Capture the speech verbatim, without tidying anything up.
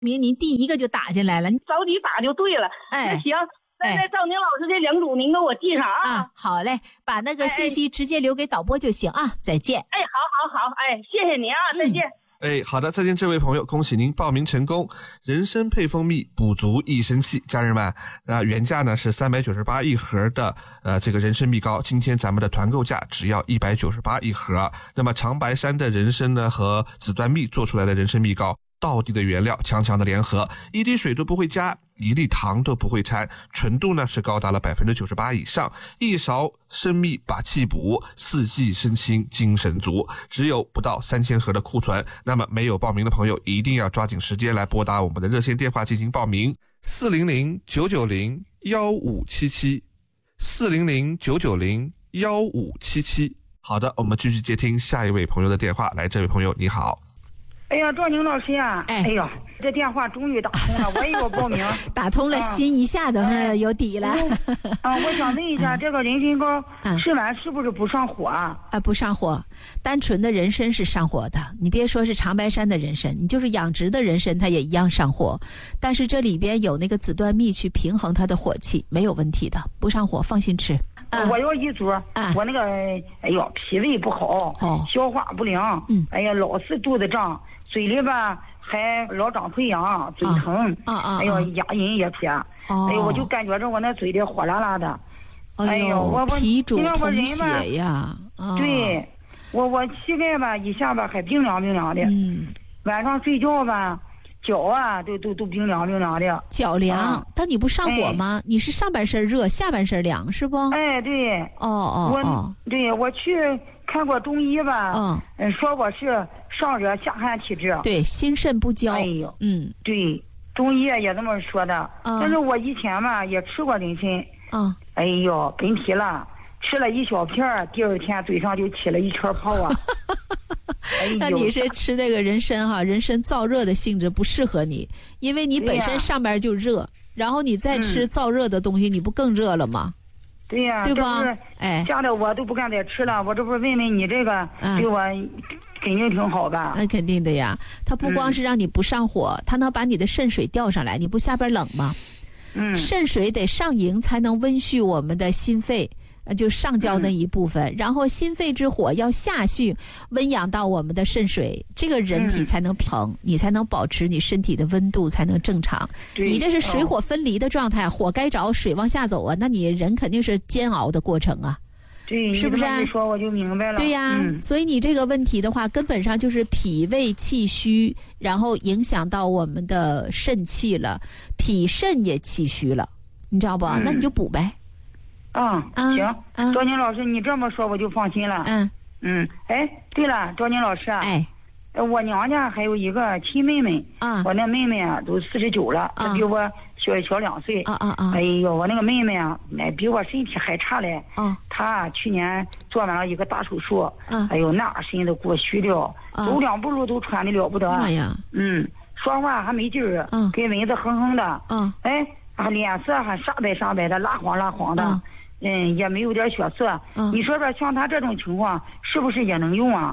明您第一个就打进来了， 着急打就对了。 哎， 那行，那那赵宁老师这领主您给我记上啊。 啊，好嘞，把那个信息直接留给导播就行啊。再见。 哎，好好好，哎，谢谢您啊，再见。嗯哎，好的，再见，这位朋友，恭喜您报名成功。人参配蜂蜜，补足益生气。家人们，那原价呢是三百九十八一盒的呃这个人参蜜膏，今天咱们的团购价只要一百九十八一盒。那么长白山的人参呢和紫檀蜜做出来的人参蜜膏，道地的原料，强强的联合，一滴水都不会加，一粒糖都不会掺，纯度呢是高达了 百分之九十八 以上，一勺生蜜把气补，四季身轻精神足，只有不到三千盒的库存。那么没有报名的朋友一定要抓紧时间来拨打我们的热线电话进行报名，四零零九九零一五七七 四零零九九零一五七七。好的，我们继续接听下一位朋友的电话。来，这位朋友你好。 哎呀，赵宁老师呀，哎，哎呀，这电话终于打通了，我也要报名。 打通了，啊、心一下子、哎、有底了。 啊，我想问一下，这个人参膏吃完是不是不上火啊？ 啊，不上火，单纯的人参是上火的。你别说是长白山的人参，你就是养殖的人参，它也一样上火。但是这里边有那个紫檀蜜去平衡它的火气，没有问题的，不上火，放心吃。 啊、我要一桌、啊，我那个哎呦脾胃不好，哦、消化不良，嗯，哎呀老是肚子胀。嘴里吧还老长溃疡，嘴疼，啊啊、哎呦牙龈也撇、啊，哎呦我就感觉着我那嘴里火辣辣的， 哎呦我脾主通血呀，啊、 对，我我膝盖吧一下吧还冰凉冰凉的，嗯，晚上睡觉吧脚啊都都都冰凉冰凉的， 脚凉，啊、但你不上火吗？哎、你是上半身热，下半身凉是不？ 哎对， 哦哦哦，我对我去看过中医吧，嗯嗯说我是上热下寒体质， 对，心肾不交。 哎呦，嗯，对，中医也这么说的。嗯、但是我以前嘛也吃过人参，嗯，哎呦，本体了，吃了一小片儿，第二天嘴上就起了一圈泡啊。哎、 那你是吃这个人参哈，人参燥热的性质不适合你，因为你本身上边就热，然后你再吃燥热的东西，嗯、你不更热了吗？ 对呀、啊， 对吧？ 哎，吓得我都不敢再吃了。我这不是问问你这个，嗯、对我肯定挺好吧？ 那肯定的呀。它不光是让你不上火，嗯、它能把你的肾水调上来。你不下边冷吗？嗯，肾水得上营才能温煦我们的心肺。就上焦那一部分、嗯、然后心肺之火要下去温养到我们的肾水，这个人体才能平、嗯、你才能保持你身体的温度才能正常。你这是水火分离的状态、哦、火该着水往下走啊，那你人肯定是煎熬的过程啊， 对， 是不是？ 你说我就明白了。 对呀、啊嗯、所以你这个问题的话根本上就是脾胃气虚，然后影响到我们的肾气了，脾肾也气虚了，你知道不、嗯、那你就补呗。 啊、嗯，行，啊、赵宁老师，你这么说我就放心了。嗯嗯，哎，对了，赵宁老师啊，哎，我娘家还有一个亲妹妹，啊，我那妹妹啊都四十九了，她、啊、比我小小两岁。啊啊啊！哎呦，我那个妹妹啊，哎，比我身体还差嘞。啊，她去年做完了一个大手术，啊，哎呦，那身都过虚了，啊、走两步路都喘的了不得。哎呀，嗯，说话还没劲儿，嗯，跟蚊子哼哼的。嗯，哎，啊，脸色还煞白煞白的，蜡黄蜡黄的。嗯嗯，也没有点血色。嗯，你说说像他这种情况，是不是也能用啊？